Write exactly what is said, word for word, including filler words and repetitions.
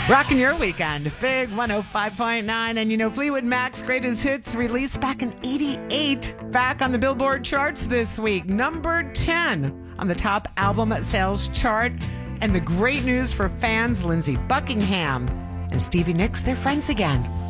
Rocking your weekend. Big one oh five point nine. And you know, Fleetwood Mac's greatest hits released back in eighty-eight. Back on the Billboard charts this week. Number ten on the top album sales chart. And the great news for fans, Lindsey Buckingham and Stevie Nicks, they're friends again.